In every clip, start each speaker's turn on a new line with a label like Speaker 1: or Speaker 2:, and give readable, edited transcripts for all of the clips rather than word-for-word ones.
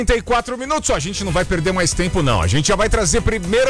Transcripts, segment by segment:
Speaker 1: 34 minutos, a gente não vai perder mais tempo não, a gente já vai trazer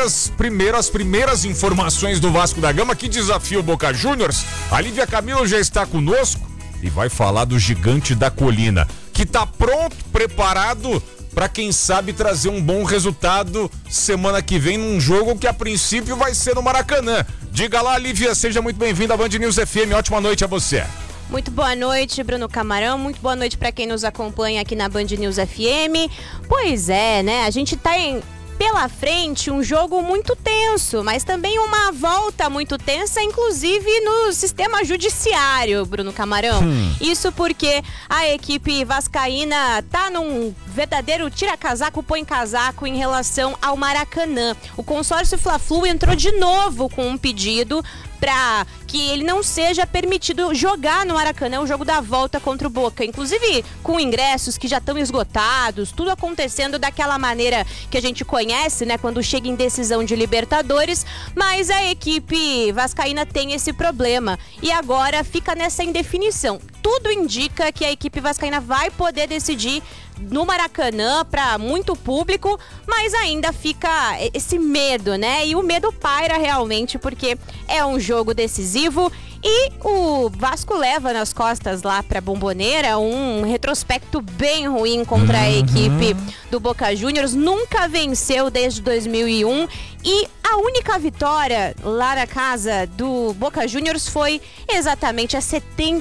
Speaker 1: primeiras informações do Vasco da Gama, que desafia o Boca Juniors. A Lívia Camilo já está conosco e vai falar do Gigante da Colina, que tá pronto, preparado para quem sabe trazer um bom resultado semana que vem num jogo que a princípio vai ser no Maracanã. Diga lá, Lívia, seja muito bem-vinda à Band News FM, ótima noite a você.
Speaker 2: Muito boa noite, Bruno Camarão. Muito boa noite para quem nos acompanha aqui na Band News FM. Pois é, né? A gente tá pela frente um jogo muito tenso, mas também uma volta muito tensa, inclusive no sistema judiciário, Bruno Camarão. Isso porque a equipe vascaína tá num verdadeiro tira-casaco, põe-casaco em relação ao Maracanã. O consórcio Fla-Flu entrou de novo com um pedido para que ele não seja permitido jogar no Maracanã o jogo da volta contra o Boca, inclusive com ingressos que já estão esgotados, tudo acontecendo daquela maneira que a gente conhece, né, quando chega em decisão de Libertadores, mas a equipe vascaína tem esse problema e agora fica nessa indefinição. Tudo indica que a equipe vascaína vai poder decidir no Maracanã para muito público, mas ainda fica esse medo, né? E o medo paira realmente porque é um jogo decisivo e o Vasco leva nas costas lá para Bombonera um retrospecto bem ruim contra a equipe do Boca Juniors. Nunca venceu desde 2001 e a única vitória lá na casa do Boca Juniors foi exatamente há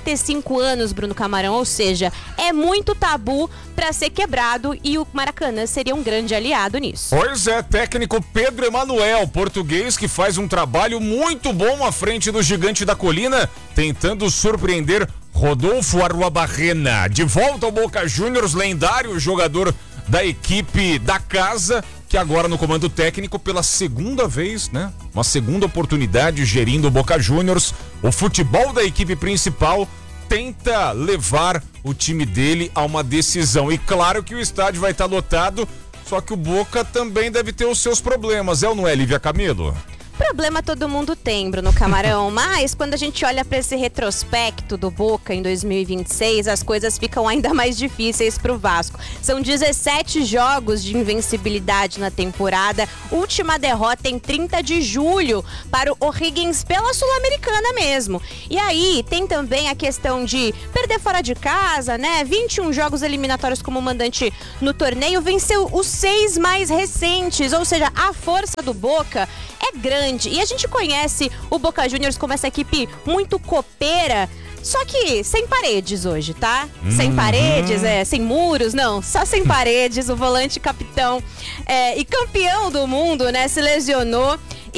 Speaker 2: 75 anos, Bruno Camarão. Ou seja, é muito tabu para ser quebrado e o Maracanã seria um grande aliado nisso.
Speaker 1: Pois é, técnico Pedro Emanuel, português, que faz um trabalho muito bom à frente do Gigante da Colina, tentando surpreender Rodolfo Arruabarrena. De volta ao Boca Juniors, lendário jogador da equipe da casa, que agora no comando técnico pela segunda vez, né? Uma segunda oportunidade gerindo o Boca Juniors. O futebol da equipe principal tenta levar o time dele a uma decisão. E claro que o estádio vai estar lotado, só que o Boca também deve ter os seus problemas, é ou não é, Lívia Camilo?
Speaker 2: Problema todo mundo tem, Bruno Camarão, mas quando a gente olha para esse retrospecto do Boca em 2026, as coisas ficam ainda mais difíceis para o Vasco. São 17 jogos de invencibilidade na temporada, última derrota em 30 de julho para o O'Higgins pela Sul-Americana mesmo. E aí tem também a questão de perder fora de casa, né? 21 jogos eliminatórios como mandante no torneio, venceu os 6 mais recentes, ou seja, a força do Boca é grande. E a gente conhece o Boca Juniors como essa equipe muito copeira, só que sem paredes hoje, tá? Sem paredes, sem muros, não, só sem paredes. O volante capitão e campeão do mundo, né, se lesionou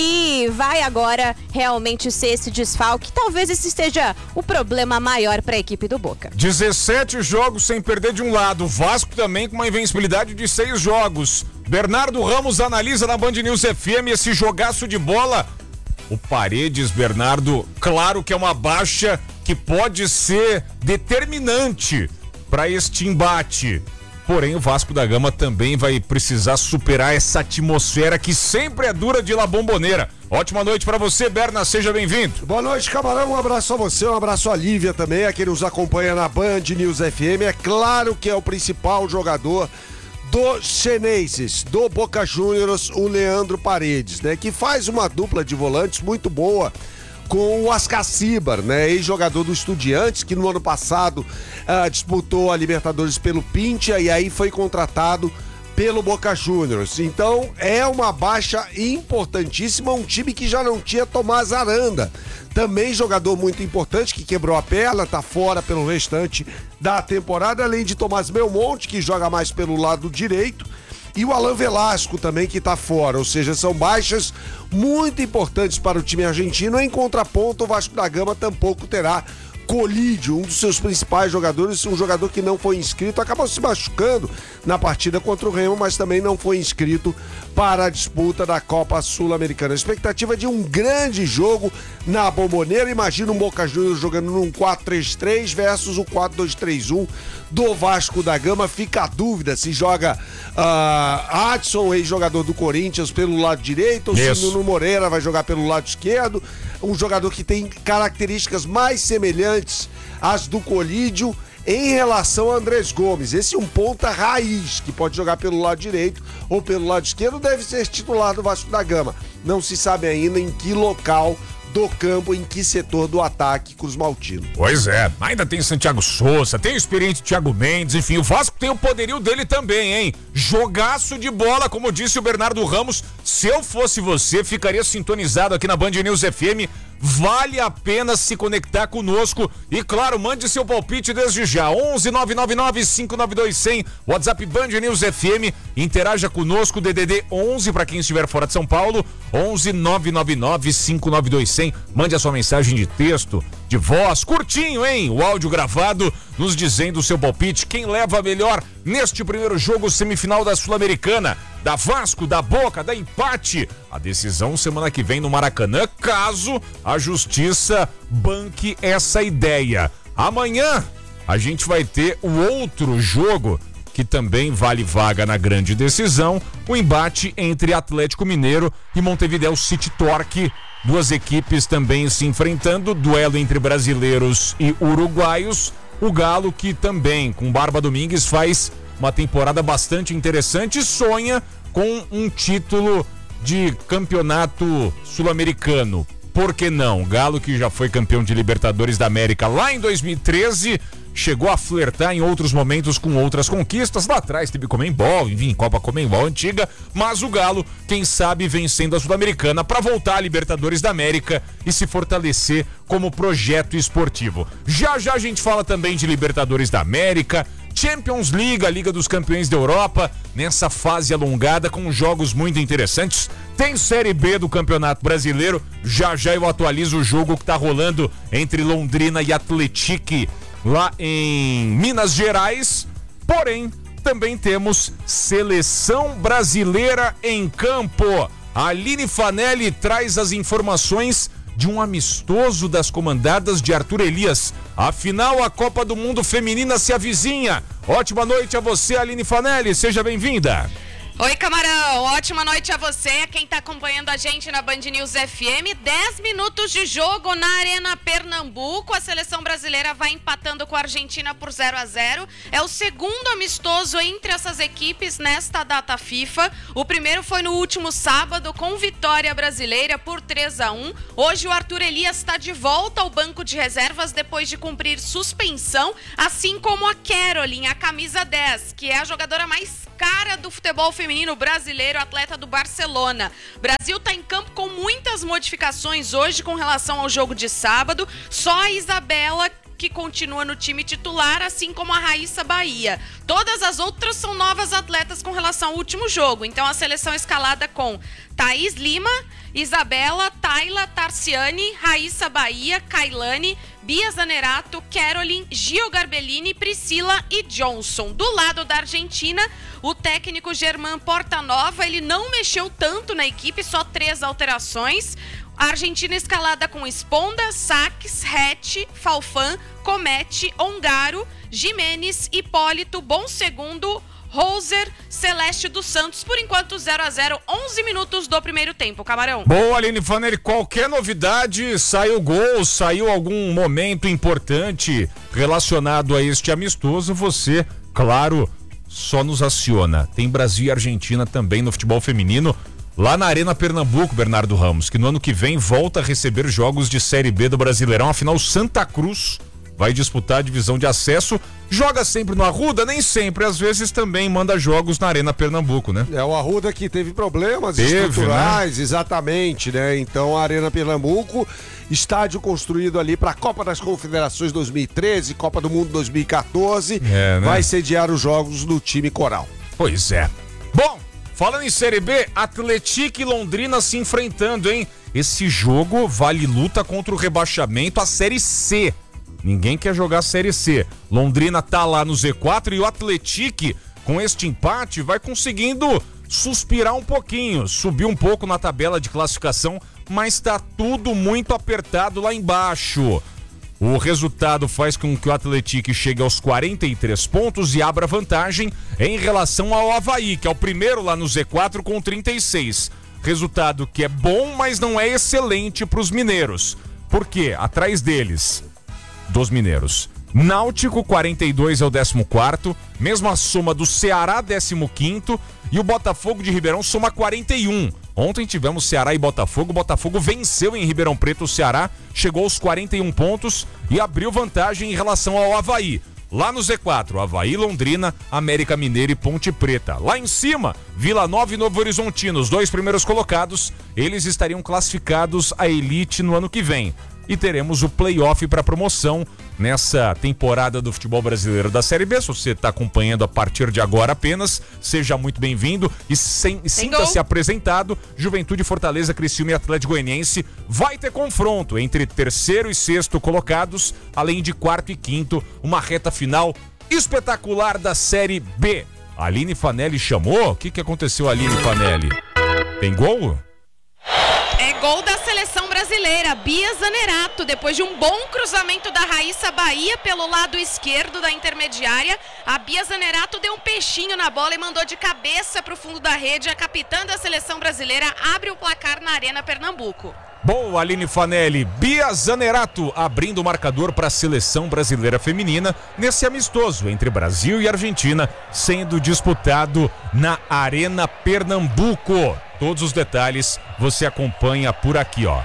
Speaker 2: e vai agora realmente ser esse desfalque. Talvez esse seja o problema maior para a equipe do Boca.
Speaker 1: 17 jogos sem perder de um lado, o Vasco também com uma invencibilidade de 6 jogos. Bernardo Ramos analisa na Band News FM esse jogaço de bola. O Paredes, Bernardo, claro que é uma baixa que pode ser determinante para este embate. Porém, o Vasco da Gama também vai precisar superar essa atmosfera que sempre é dura de La Bombonera. Ótima noite para você, Berna, seja bem-vindo.
Speaker 3: Boa noite, Camarão, um abraço a você, um abraço a Lívia também, a quem nos acompanha na Band News FM. É claro que é o principal jogador dos chineses, do Boca Juniors, o Leandro Paredes, né? Que faz uma dupla de volantes muito boa com o Ascacibar, né? Ex-jogador do Estudiantes, que no ano passado disputou a Libertadores pelo Pintia e aí foi contratado pelo Boca Juniors. Então é uma baixa importantíssima, um time que já não tinha Tomás Aranda, também jogador muito importante, que quebrou a perna, tá fora pelo restante da temporada, além de Tomás Belmonte, que joga mais pelo lado direito, e o Alan Velasco também, que tá fora. Ou seja, são baixas muito importantes para o time argentino. Em contraponto, o Vasco da Gama tampouco terá Colídio, um dos seus principais jogadores, um jogador que não foi inscrito, acabou se machucando na partida contra o Remo, mas também não foi inscrito para a disputa da Copa Sul-Americana. A expectativa de um grande jogo na Bombonera. Imagina um Boca Juniors jogando num 4-3-3 versus o 4-2-3-1 do Vasco da Gama. Fica a dúvida se joga Adson, ex-jogador do Corinthians, pelo lado direito, ou se Nuno Moreira vai jogar pelo lado esquerdo. Um jogador que tem características mais semelhantes às do Colídio. em relação a Andrés Gomes. Esse é um ponta raiz, que pode jogar pelo lado direito ou pelo lado esquerdo, deve ser titular do Vasco da Gama. Não se sabe ainda em que local do campo, em que setor do ataque Cruz Maltino.
Speaker 1: Pois é, ainda tem Santiago Souza, tem o experiente Thiago Mendes, enfim, o Vasco tem o poderio dele também, hein? Jogaço de bola, como disse o Bernardo Ramos. Se eu fosse você, ficaria sintonizado aqui na Band News FM. Vale a pena se conectar conosco e, claro, mande seu palpite desde já. 11-999-592-100, WhatsApp Band News FM. Interaja conosco, DDD 11 para quem estiver fora de São Paulo, 11-999-592-100. Mande a sua mensagem de texto, de voz, curtinho, hein? O áudio gravado nos dizendo o seu palpite. Quem leva a melhor neste primeiro jogo semifinal da Sul-Americana? Da Vasco, da Boca, da empate. A decisão semana que vem no Maracanã, caso a justiça banque essa ideia. Amanhã a gente vai ter o outro jogo que também vale vaga na grande decisão, o embate entre Atlético Mineiro e Montevideo City Torque. Duas equipes também se enfrentando, duelo entre brasileiros e uruguaios. O Galo, que também, com Barba Domingues, faz uma temporada bastante interessante e sonha com um título de campeonato sul-americano. Por que não? Galo, que já foi campeão de Libertadores da América lá em 2013, chegou a flertar em outros momentos com outras conquistas. Lá atrás teve Comembol, enfim, Copa Comembol antiga, mas o Galo, quem sabe, vencendo a Sul-Americana para voltar à Libertadores da América e se fortalecer como projeto esportivo. Já já a gente fala também de Libertadores da América, Champions League, a Liga dos Campeões da Europa, nessa fase alongada com jogos muito interessantes. Tem Série B do Campeonato Brasileiro, já já eu atualizo o jogo que tá rolando entre Londrina e Atlético lá em Minas Gerais. Porém, também temos Seleção Brasileira em campo. A Aline Fanelli traz as informações de um amistoso das comandadas de Arthur Elias. Afinal, a Copa do Mundo Feminina se avizinha. Ótima noite a você, Aline Fanelli, seja bem-vinda.
Speaker 4: Oi, Camarão, ótima noite a você, quem tá acompanhando a gente na Band News FM. 10 minutos de jogo na Arena Pernambuco, a seleção brasileira vai empatando com a Argentina por 0-0. É o segundo amistoso entre essas equipes nesta data FIFA. O primeiro foi no último sábado com vitória brasileira por 3-1. Hoje o Arthur Elias está de volta ao banco de reservas depois de cumprir suspensão, assim como a Caroline, a camisa 10, que é a jogadora mais cara do futebol feminino brasileiro, atleta do Barcelona. O Brasil está em campo com muitas modificações hoje com relação ao jogo de sábado. Só a Isabela que continua no time titular, assim como a Raíssa Bahia. Todas as outras são novas atletas com relação ao último jogo. Então a seleção escalada com Thaís Lima, Isabela, Tayla, Tarciane, Raíssa Bahia, Kailane, Bia Zanerato, Caroline, Gio Garbellini, Priscila e Johnson. Do lado da Argentina, o técnico Germán Portanova, ele não mexeu tanto na equipe, só 3 alterações. A Argentina escalada com Esponda, Saques, Rete, Falfan, Comete, Ongaro, Jimenez, Hipólito, Bom Segundo, Roser, Celeste dos Santos. Por enquanto 0-0, 11 minutos do primeiro tempo, Camarão.
Speaker 1: Boa, Aline Fanelli, qualquer novidade, saiu gol, saiu algum momento importante relacionado a este amistoso, você, claro, só nos aciona. Tem Brasil e Argentina também no futebol feminino, lá na Arena Pernambuco, Bernardo Ramos, que no ano que vem volta a receber jogos de Série B do Brasileirão. Afinal, Santa Cruz vai disputar a divisão de acesso, joga sempre no Arruda, nem sempre, às vezes também manda jogos na Arena Pernambuco, né?
Speaker 3: É o Arruda que teve problemas estruturais, né? Exatamente, né? Então a Arena Pernambuco, estádio construído ali para a Copa das Confederações 2013, Copa do Mundo 2014, né? Vai sediar os jogos do time coral.
Speaker 1: Pois é. Bom, falando em Série B, Atlético e Londrina se enfrentando, hein? Esse jogo vale luta contra o rebaixamento, a Série C. Ninguém quer jogar a Série C. Londrina tá lá no Z4 e o Atlético, com este empate, vai conseguindo suspirar um pouquinho, subir um pouco na tabela de classificação, mas tá tudo muito apertado lá embaixo. O resultado faz com que o Atlético chegue aos 43 pontos e abra vantagem em relação ao Avaí, que é o primeiro lá no Z4 com 36. Resultado que é bom, mas não é excelente para os mineiros. Por quê? Atrás deles, dos mineiros, Náutico, 42 é o 14º, mesma soma do Ceará, 15º, e o Botafogo de Ribeirão soma 41. Ontem tivemos Ceará e Botafogo. O Botafogo venceu em Ribeirão Preto o Ceará, chegou aos 41 pontos e abriu vantagem em relação ao Avaí. Lá no Z4, Avaí, Londrina, América Mineiro e Ponte Preta. Lá em cima, Vila Nova e Novo Horizontino, os 2 primeiros colocados, eles estariam classificados à elite no ano que vem. E teremos o play-off para promoção nessa temporada do futebol brasileiro da Série B. Se você está acompanhando a partir de agora apenas, seja muito bem-vindo e sinta-se apresentado. Juventude, Fortaleza, Criciúma e Atlético Goianiense. Vai ter confronto entre 3º e 6º colocados, além de 4º e 5º, uma reta final espetacular da Série B. A Aline Fanelli chamou? O que aconteceu, Aline Fanelli? Tem gol?
Speaker 4: É gol da seleção brasileira, Bia Zanerato, depois de um bom cruzamento da Raíssa Bahia pelo lado esquerdo da intermediária, a Bia Zanerato deu um peixinho na bola e mandou de cabeça para o fundo da rede. A capitã da seleção brasileira abre o placar na Arena Pernambuco.
Speaker 1: Boa, Aline Fanelli. Bia Zanerato abrindo o marcador para a seleção brasileira feminina nesse amistoso entre Brasil e Argentina, sendo disputado na Arena Pernambuco. Todos os detalhes você acompanha por aqui, ó.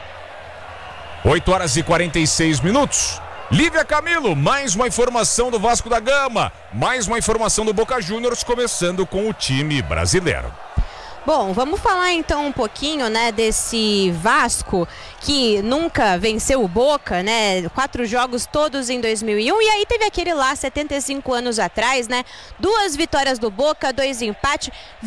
Speaker 1: 8h46. Lívia Camilo, mais uma informação do Vasco da Gama, mais uma informação do Boca Juniors, começando com o time brasileiro.
Speaker 2: Bom, vamos falar então um pouquinho, né, desse Vasco que nunca venceu o Boca, né, 4 jogos todos em 2001, e aí teve aquele lá 75 anos atrás, né, 2 vitórias do Boca, 2 empates,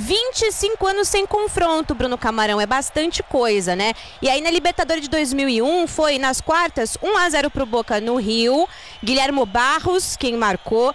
Speaker 2: 25 anos sem confronto, Bruno Camarão, é bastante coisa, né, e aí na Libertadores de 2001 foi nas quartas 1-0 pro Boca no Rio, Guilhermo Barros quem marcou,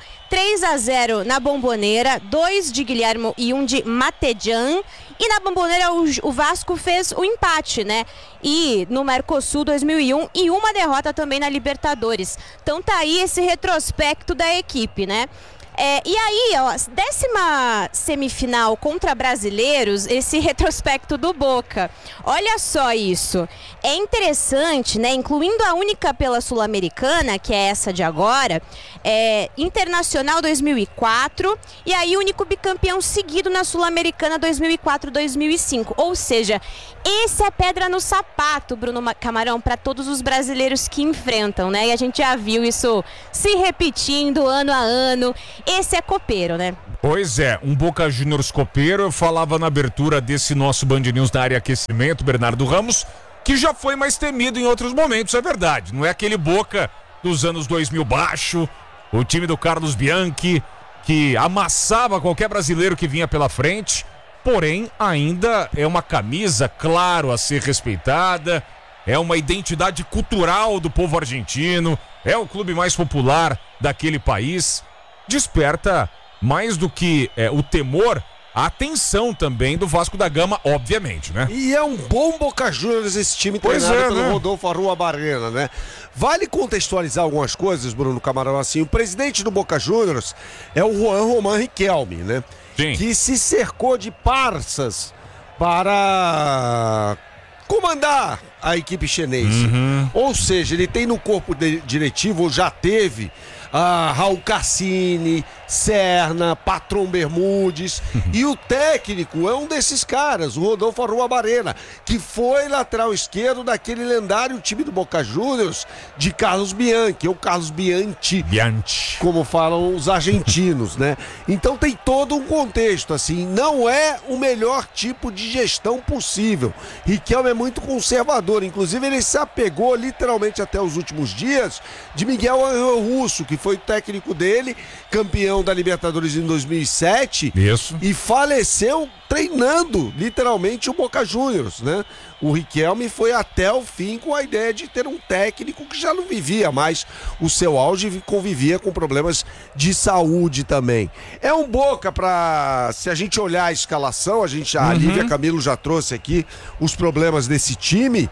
Speaker 2: 3-0 na Bombonera, 2 de Guilhermo e 1 de Matejan. E na Bombonera o Vasco fez o empate, né? E no Mercosul 2001 e uma derrota também na Libertadores. Então tá aí esse retrospecto da equipe, né? E aí, ó, 10ª semifinal contra brasileiros, esse retrospecto do Boca. Olha só isso. É interessante, né? Incluindo a única pela Sul-Americana, que é essa de agora, Internacional 2004, e aí o único bicampeão seguido na Sul-Americana 2004-2005. Ou seja, esse é pedra no sapato, Bruno Camarão, para todos os brasileiros que enfrentam, né? E a gente já viu isso se repetindo ano a ano. Esse é copeiro, né?
Speaker 1: Pois é, um Boca Juniors copeiro. Eu falava na abertura desse nosso Band News da área aquecimento, Bernardo Ramos, que já foi mais temido em outros momentos, é verdade. Não é aquele Boca dos anos 2000 baixo, o time do Carlos Bianchi, que amassava qualquer brasileiro que vinha pela frente, porém ainda é uma camisa, claro, a ser respeitada, é uma identidade cultural do povo argentino, é o clube mais popular daquele país. Desperta mais do que o temor, a atenção também do Vasco da Gama, obviamente, né?
Speaker 3: E é um bom Boca Juniors esse time treinado pelo Rodolfo Arruabarrena, né? Vale contextualizar algumas coisas, Bruno Camarão, assim, o presidente do Boca Juniors é o Juan Román Riquelme, né?
Speaker 1: Sim. Que
Speaker 3: se cercou de parças para comandar a equipe chinesa. Ou seja, ele tem no corpo diretivo, ou já teve, Raul Cassini, Serna, Patrão Bermudes, e o técnico é um desses caras, o Rodolfo Arruabarena, que foi lateral esquerdo daquele lendário time do Boca Juniors de Carlos Bianchi, ou Carlos Bianchi, como falam os argentinos, né? Então tem todo um contexto, assim, não é o melhor tipo de gestão possível. Riquelme é muito conservador, inclusive ele se apegou literalmente até os últimos dias de Miguel Angel Russo, que foi o técnico dele, campeão da Libertadores em 2007.
Speaker 1: Isso.
Speaker 3: E faleceu treinando literalmente o Boca Juniors, né? O Riquelme foi até o fim com a ideia de ter um técnico que já não vivia mais o seu auge e convivia com problemas de saúde também. É um Boca se a gente olhar a escalação, a Lívia Camilo já trouxe aqui os problemas desse time.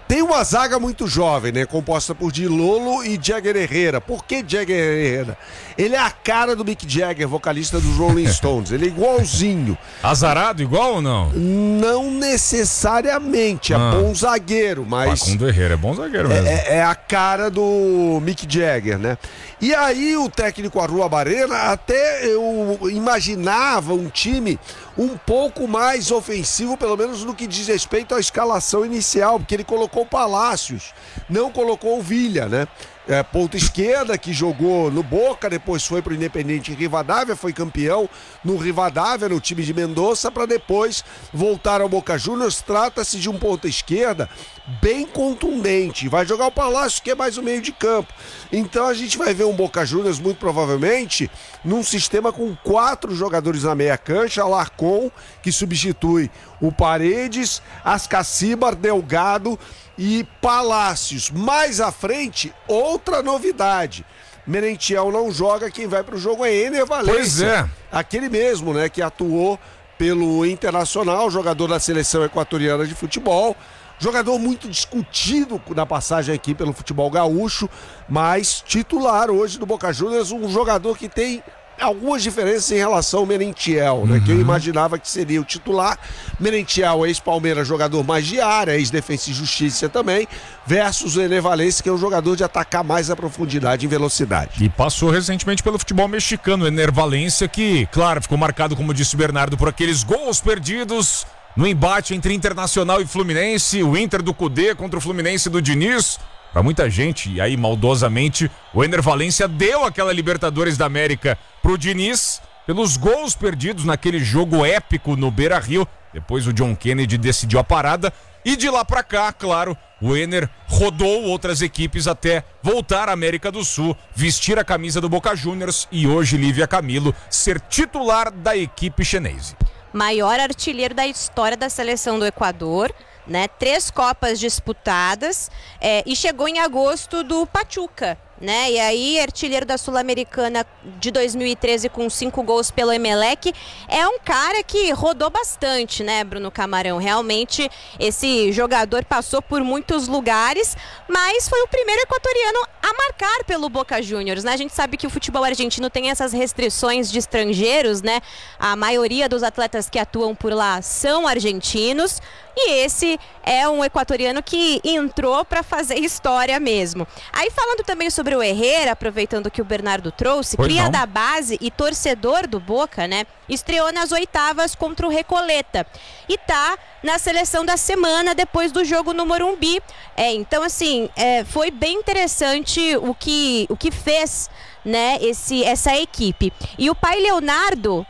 Speaker 3: Tem uma zaga muito jovem, né? Composta por Dilolo e Jagger Herrera. Por que Jagger Herrera? Ele é a cara do Mick Jagger, vocalista dos Rolling Stones. Ele é igualzinho.
Speaker 1: Azarado igual ou não?
Speaker 3: Não necessariamente. É bom zagueiro, mas...
Speaker 1: Facundo Herrera é bom zagueiro mesmo.
Speaker 3: É a cara do Mick Jagger, né? E aí o técnico Arruabarrena, até eu imaginava um time um pouco mais ofensivo, pelo menos no que diz respeito à escalação inicial, porque ele colocou Palácios, não colocou o Villa, né? Ponta esquerda, que jogou no Boca, depois foi para o Independente Rivadavia, foi campeão no Rivadavia, no time de Mendoza, para depois voltar ao Boca Juniors. Trata-se de um ponta esquerda bem contundente, vai jogar o Palácio, que é mais o meio de campo. Então a gente vai ver um Boca Juniors muito provavelmente num sistema com 4 jogadores na meia cancha: Alarcón, que substitui o Paredes, Ascacibar, Delgado e Palácios. Mais à frente, outra novidade: Merentiel não joga, quem vai para o jogo é Ener Valencia.
Speaker 1: Pois é.
Speaker 3: Aquele mesmo, né, que atuou pelo Internacional, jogador da seleção equatoriana de futebol. Jogador muito discutido na passagem aqui pelo futebol gaúcho, mas titular hoje do Boca Juniors, um jogador que tem algumas diferenças em relação ao Merentiel, né? Que eu imaginava que seria o titular. Merentiel, ex-Palmeiras, jogador mais de área, ex-Defensa e Justiça também, versus o Ener Valencia, que é um jogador de atacar mais a profundidade em velocidade.
Speaker 1: E passou recentemente pelo futebol mexicano, o Ener Valencia, que, claro, ficou marcado, como disse o Bernardo, por aqueles gols perdidos no embate entre Internacional e Fluminense, o Inter do Cudê contra o Fluminense do Diniz. Para muita gente, e aí maldosamente, o Ener Valencia deu aquela Libertadores da América pro Diniz pelos gols perdidos naquele jogo épico no Beira-Rio. Depois o John Kennedy decidiu a parada e de lá para cá, claro, o Ener rodou outras equipes até voltar à América do Sul, vestir a camisa do Boca Juniors e hoje Lívia Camilo ser titular da equipe chinesa.
Speaker 2: Maior artilheiro da história da seleção do Equador, né? 3 Copas disputadas, e chegou em agosto do Pachuca, né? E aí, artilheiro da Sul-Americana de 2013 com 5 gols pelo Emelec. É um cara que rodou bastante, né, Bruno Camarão? Realmente, esse jogador passou por muitos lugares, mas foi o primeiro equatoriano a marcar pelo Boca Juniors, né? A gente sabe que o futebol argentino tem essas restrições de estrangeiros, né? A maioria dos atletas que atuam por lá são argentinos. E esse é um equatoriano que entrou para fazer história mesmo. Aí falando também sobre o Herrera, aproveitando que o Bernardo trouxe, cria da base e torcedor do Boca, né? Estreou nas 8ª contra o Recoleta e tá na seleção da semana depois do jogo no Morumbi. Então assim, foi bem interessante o que fez, né, essa equipe. E o pai Leonardo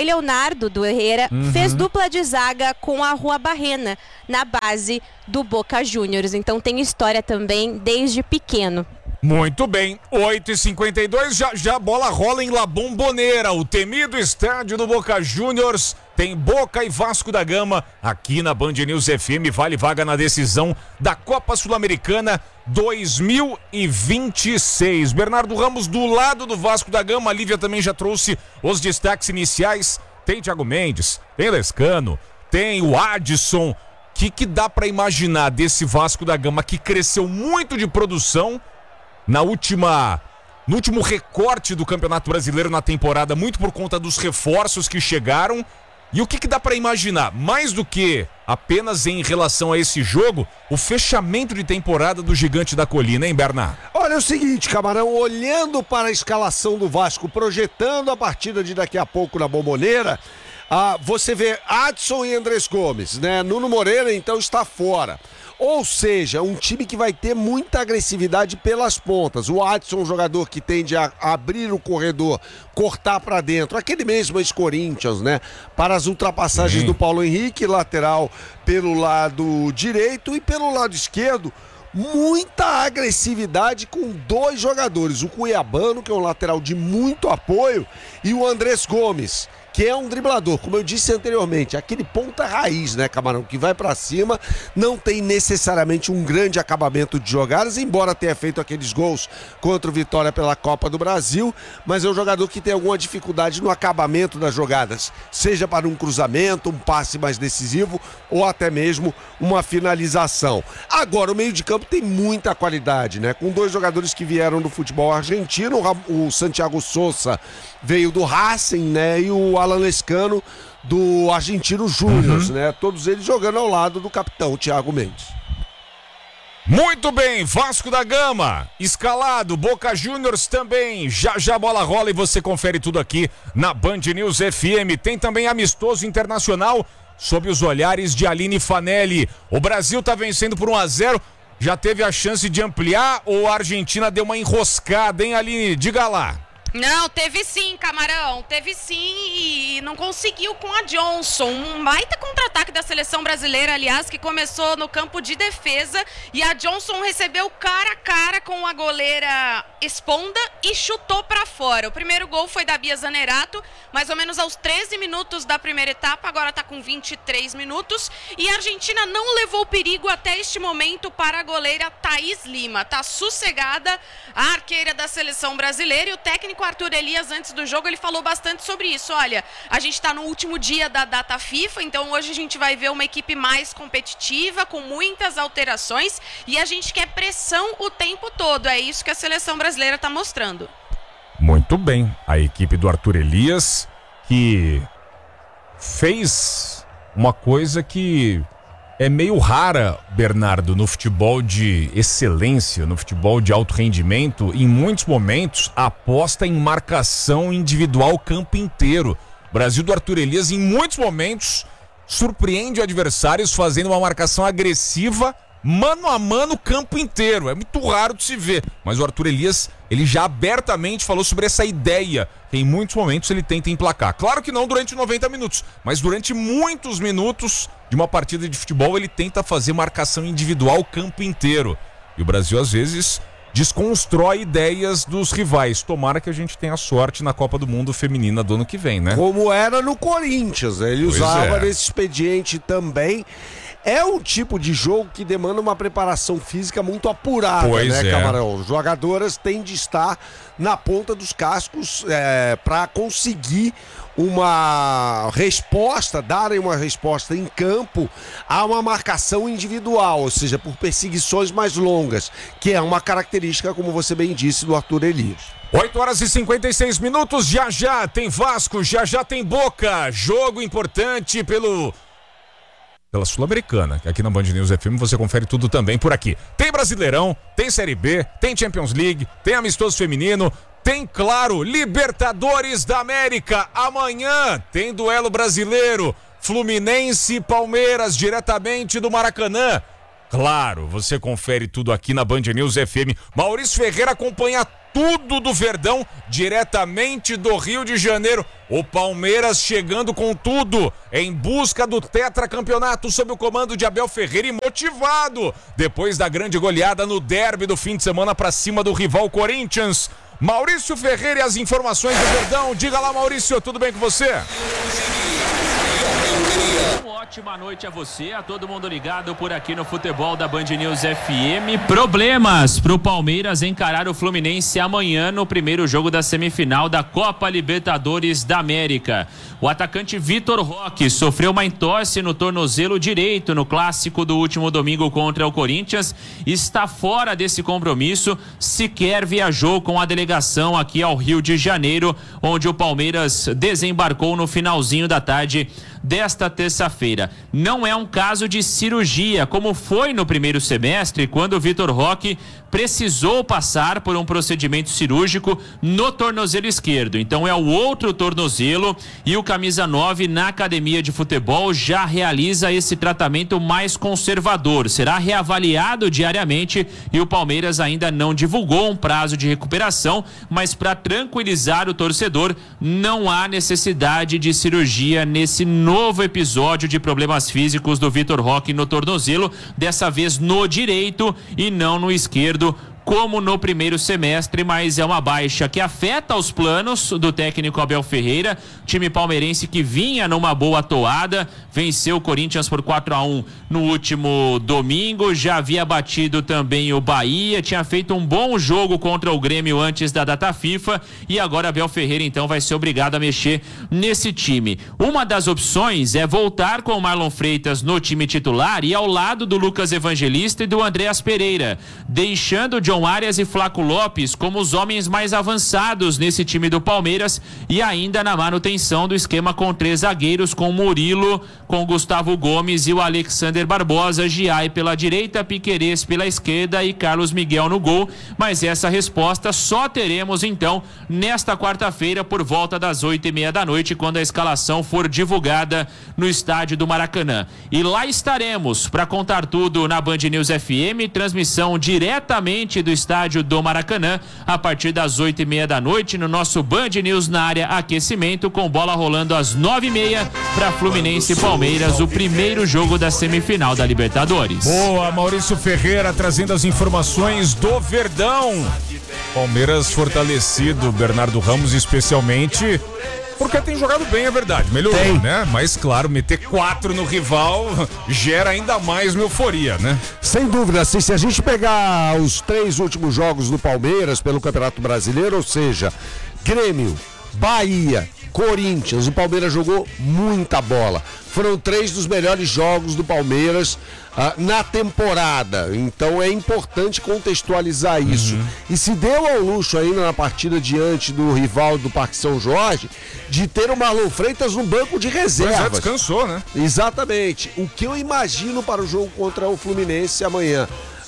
Speaker 2: do Herrera fez dupla de zaga com a Arruabarrena na base do Boca Juniors. Então tem história também desde pequeno.
Speaker 1: Muito bem, 8h52, já a bola rola em La Bombonera, o temido estádio do Boca Juniors. Tem Boca e Vasco da Gama aqui na Band News FM, vale vaga na decisão da Copa Sul-Americana 2026. Bernardo Ramos do lado do Vasco da Gama, a Lívia também já trouxe os destaques iniciais. Tem Thiago Mendes, tem Lescano, tem o Adson. O que dá pra imaginar desse Vasco da Gama que cresceu muito de produção no último recorte do Campeonato Brasileiro na temporada, muito por conta dos reforços que chegaram? E o que dá para imaginar, mais do que apenas em relação a esse jogo, o fechamento de temporada do Gigante da Colina, hein, Bernardo?
Speaker 3: Olha, é o seguinte, Camarão, olhando para a escalação do Vasco, projetando a partida de daqui a pouco na Bombonera, você vê Adson e Andrés Gomes, né? Nuno Moreira, então, está fora. Ou seja, um time que vai ter muita agressividade pelas pontas. O Adson, um jogador que tende a abrir o corredor, cortar para dentro. Aquele mesmo ex-Corinthians, né? Para as ultrapassagens do Paulo Henrique, lateral pelo lado direito e pelo lado esquerdo. Muita agressividade com 2 jogadores. O Cuiabano, que é um lateral de muito apoio, e o Andrés Gomes, que é um driblador, como eu disse anteriormente, aquele ponta raiz, né, Camarão, que vai pra cima, não tem necessariamente um grande acabamento de jogadas, embora tenha feito aqueles gols contra o Vitória pela Copa do Brasil, mas é um jogador que tem alguma dificuldade no acabamento das jogadas, seja para um cruzamento, um passe mais decisivo ou até mesmo uma finalização. Agora, o meio de campo tem muita qualidade, né, com dois jogadores que vieram do futebol argentino, o Santiago Sousa veio do Racing, né, e o Alan Lescano do Argentino Júnior, né? Todos eles jogando ao lado do capitão Thiago Mendes.
Speaker 1: Muito bem, Vasco da Gama, escalado, Boca Juniors também, já a bola rola e você confere tudo aqui na Band News FM. Tem também amistoso internacional sob os olhares de Aline Fanelli. O Brasil tá vencendo por 1-0, já teve a chance de ampliar ou a Argentina deu uma enroscada, hein, Aline? Diga lá.
Speaker 4: Não, teve sim, Camarão, teve sim e não conseguiu com a Johnson. Um baita contra-ataque da seleção brasileira, aliás, que começou no campo de defesa e a Johnson recebeu cara a cara com a goleira Esponda e chutou pra fora. O primeiro gol foi da Bia Zanerato, mais ou menos aos 13 minutos da primeira etapa, agora tá com 23 minutos e a Argentina não levou perigo até este momento para a goleira Thaís Lima. Tá sossegada a arqueira da seleção brasileira e o técnico Arthur Elias, antes do jogo, ele falou bastante sobre isso. Olha, a gente está no último dia da data FIFA, então hoje a gente vai ver uma equipe mais competitiva, com muitas alterações, e a gente quer pressão o tempo todo. É isso que a seleção brasileira está mostrando.
Speaker 1: Muito bem, a equipe do Arthur Elias, que fez uma coisa que é meio rara, Bernardo, no futebol de excelência, no futebol de alto rendimento. Em muitos momentos, aposta em marcação individual o campo inteiro. O Brasil do Arthur Elias, em muitos momentos, surpreende adversários fazendo uma marcação agressiva, mano a mano, o campo inteiro. É muito raro de se ver, mas o Arthur Elias, ele já abertamente falou sobre essa ideia que em muitos momentos ele tenta emplacar. Claro que não durante 90 minutos, mas durante muitos minutos de uma partida de futebol ele tenta fazer marcação individual o campo inteiro. E o Brasil às vezes desconstrói ideias dos rivais. Tomara que a gente tenha sorte na Copa do Mundo Feminina do ano que vem, né?
Speaker 3: Como era no Corinthians, né? Ele
Speaker 1: Pois
Speaker 3: usava
Speaker 1: é.
Speaker 3: nesse expediente também. É um tipo de jogo que demanda uma preparação física muito apurada,
Speaker 1: Pois
Speaker 3: né,
Speaker 1: é.
Speaker 3: Camarão? As jogadoras têm de estar na ponta dos cascos para conseguir uma resposta, darem uma resposta em campo a uma marcação individual, ou seja, por perseguições mais longas, que é uma característica, como você bem disse, do Arthur Elias.
Speaker 1: 8h56, já tem Vasco, já tem Boca. Jogo importante pela Sul-Americana, que aqui na Band News FM você confere tudo também por aqui. Tem Brasileirão, tem Série B, tem Champions League, tem amistoso feminino, tem, claro, Libertadores da América. Amanhã tem duelo brasileiro, Fluminense e Palmeiras, diretamente do Maracanã. Claro, você confere tudo aqui na Band News FM. Maurício Ferreira acompanha tudo do Verdão, diretamente do Rio de Janeiro. O Palmeiras chegando com tudo, em busca do tetracampeonato sob o comando de Abel Ferreira e motivado, depois da grande goleada no derby do fim de semana para cima do rival Corinthians. Maurício Ferreira e as informações do Verdão. Diga lá, Maurício, tudo bem com você?
Speaker 5: Uma ótima noite a você, a todo mundo ligado por aqui no futebol da Band News FM. Problemas pro Palmeiras encarar o Fluminense amanhã no primeiro jogo da semifinal da Copa Libertadores da América. O atacante Vitor Roque sofreu uma entorse no tornozelo direito no clássico do último domingo contra o Corinthians. Está fora desse compromisso, sequer viajou com a delegação aqui ao Rio de Janeiro, onde o Palmeiras desembarcou no finalzinho da tarde desta terça-feira. Não é um caso de cirurgia, como foi no primeiro semestre, quando o Vitor Roque precisou passar por um procedimento cirúrgico no tornozelo esquerdo. Então é o outro tornozelo e o camisa 9 na academia de futebol já realiza esse tratamento mais conservador. Será reavaliado diariamente e o Palmeiras ainda não divulgou um prazo de recuperação, mas para tranquilizar o torcedor, não há necessidade de cirurgia nesse novo episódio de problemas físicos do Vitor Roque no tornozelo, dessa vez no direito e não no esquerdo, como no primeiro semestre, mas é uma baixa que afeta os planos do técnico Abel Ferreira. Time palmeirense que vinha numa boa toada, venceu o Corinthians por 4-1 no último domingo, já havia batido também o Bahia, tinha feito um bom jogo contra o Grêmio antes da data FIFA e agora Abel Ferreira então vai ser obrigado a mexer nesse time. Uma das opções é voltar com o Marlon Freitas no time titular e ao lado do Lucas Evangelista e do Andreas Pereira, deixando John Arias e Flaco Lopes como os homens mais avançados nesse time do Palmeiras e ainda na manutenção do esquema com 3 zagueiros, com Murilo, com Gustavo Gomes e o Alexander Barbosa, Giai pela direita, Piquerez pela esquerda e Carlos Miguel no gol, mas essa resposta só teremos então nesta quarta-feira por volta das 8:30 da noite, quando a escalação for divulgada no estádio do Maracanã. E lá estaremos para contar tudo na Band News FM, transmissão diretamente do estádio do Maracanã, a partir das 8:30 da noite, no nosso Band News na área aquecimento, com bola rolando às 9:30 para Fluminense e Palmeiras, o primeiro jogo da semifinal da Libertadores.
Speaker 1: Boa, Maurício Ferreira trazendo as informações do Verdão. Palmeiras fortalecido, Bernardo Ramos especialmente, porque tem jogado bem, é verdade, melhorou, né? Mas claro, meter 4 no rival gera ainda mais euforia, né?
Speaker 3: Sem dúvida, assim, se a gente pegar os 3 últimos jogos do Palmeiras pelo Campeonato Brasileiro, ou seja, Grêmio, Bahia, Corinthians, o Palmeiras jogou muita bola. Foram 3 dos melhores jogos do Palmeiras na temporada. Então é importante contextualizar isso. E se deu ao luxo ainda na partida diante do rival do Parque São Jorge de ter o Marlon Freitas no banco de reservas.
Speaker 1: Já descansou, né?
Speaker 3: Exatamente. O que eu imagino para o jogo contra o Fluminense amanhã?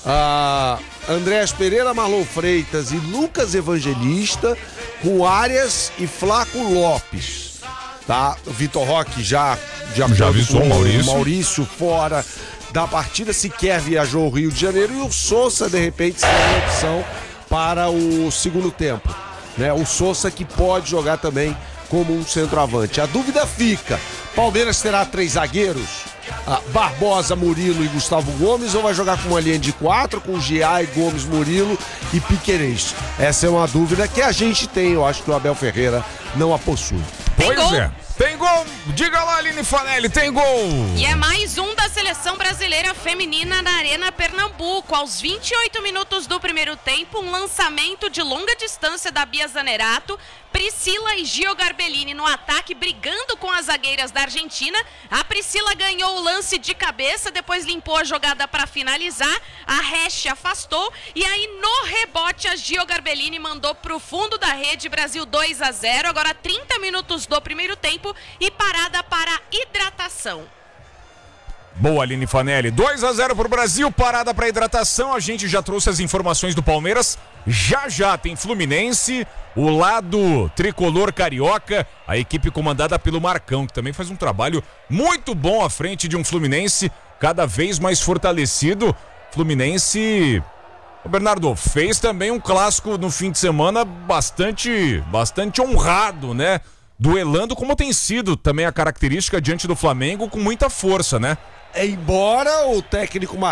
Speaker 3: Andreas Pereira, Marlon Freitas e Lucas Evangelista, com Arias e Flaco Lopes, tá? O Vitor Roque já
Speaker 1: avisou o
Speaker 3: Maurício fora da partida, sequer viajou ao Rio de Janeiro, e o Sousa de repente será uma opção para o segundo tempo, né? O Sousa que pode jogar também como um centroavante. A dúvida fica: Palmeiras terá 3 zagueiros? Barbosa, Murilo e Gustavo Gomes, ou vai jogar com uma linha de 4 com Giai, Gomes, Murilo e Piquerez? Essa é uma dúvida que a gente tem, eu acho que o Abel Ferreira não a possui.
Speaker 1: Pois é. Tem gol! Diga lá, Aline Fanelli, tem gol!
Speaker 4: E é mais um da Seleção Brasileira Feminina na Arena Pernambuco. Aos 28 minutos do primeiro tempo, um lançamento de longa distância da Bia Zanerato. Priscila e Gio Garbellini no ataque, brigando com as zagueiras da Argentina. A Priscila ganhou o lance de cabeça, depois limpou a jogada para finalizar. A Reche afastou e aí no rebote a Gio Garbellini mandou pro fundo da rede. Brasil 2-0. Agora 30 minutos do primeiro tempo e parada para hidratação.
Speaker 1: Boa, Aline Fanelli. 2-0 pro Brasil, parada para hidratação. A gente já trouxe as informações do Palmeiras. Já tem Fluminense, o lado tricolor carioca, a equipe comandada pelo Marcão, que também faz um trabalho muito bom à frente de um Fluminense cada vez mais fortalecido. Fluminense, o Bernardo, fez também um clássico no fim de semana bastante honrado, né? Duelando, como tem sido também a característica diante do Flamengo, com muita força, né?
Speaker 3: Embora o técnico